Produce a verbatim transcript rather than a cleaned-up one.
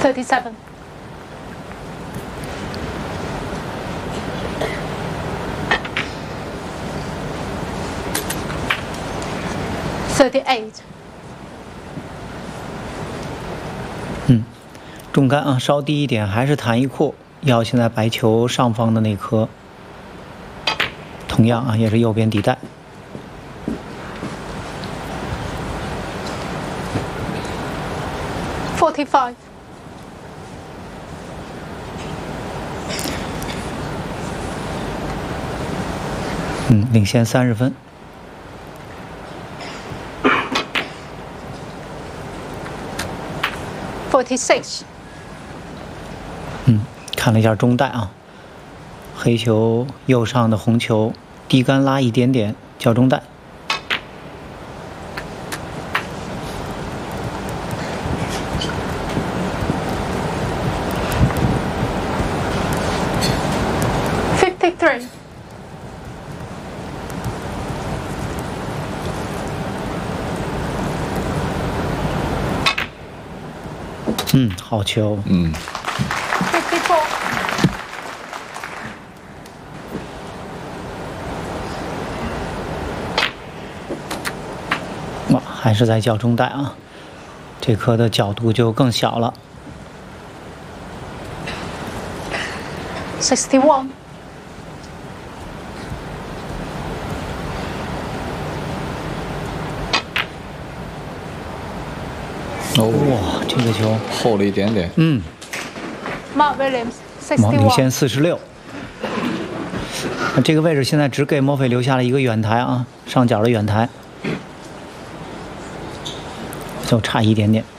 thirty-seven. Thirty-eight. 嗯，中杆啊，稍低一点，还是弹一库，要现在白球上方的那颗。同样啊，也是右边底带。 Forty-five. 嗯，领先三十分。 Forty-six. 嗯，看了一下中带啊，黑球右上的红球低杆拉一点点，叫中带。 Fifty-three. 嗯，好球。 嗯。 Fifty-four. 哇，还是在叫中带啊，这颗的角度就更小了。 Sixty-one. 哦， 哇，这个球厚了一点点。 嗯， Mark Williams. 毛领 Sixty-one. 先四十六。那这个位置现在只给莫菲留下了一个远台啊，上角的远台，就差一点点。